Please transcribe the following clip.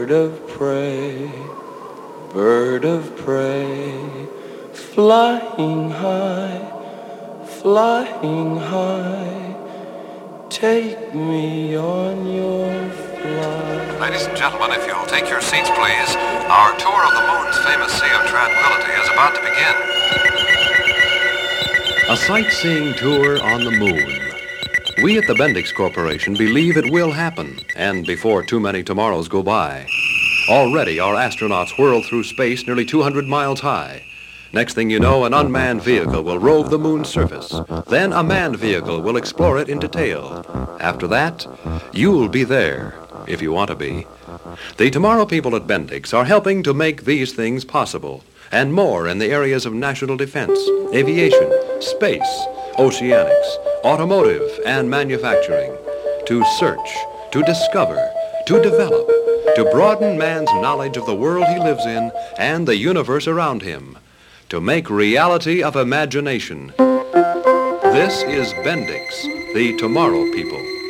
Bird of prey, bird of prey, flying high, take me on your flight. Ladies and gentlemen, if you'll take your seats, please, our tour of the moon's famous Sea of Tranquility is about to begin. A sightseeing tour on the moon. We at the Bendix Corporation believe it will happen, and before too many tomorrows go by. Already, our astronauts whirl through space nearly 200 miles high. Next thing you know, an unmanned vehicle will rove the moon's surface. Then a manned vehicle will explore it in detail. After that, you'll be there, if you want to be. The Tomorrow people at Bendix are helping to make these things possible, and more in the areas of national defense, aviation, space, oceanics, automotive, and manufacturing. To search, to discover, to develop, to broaden man's knowledge of the world he lives in and the universe around him. To make reality of imagination. This is Bendix, the Tomorrow people.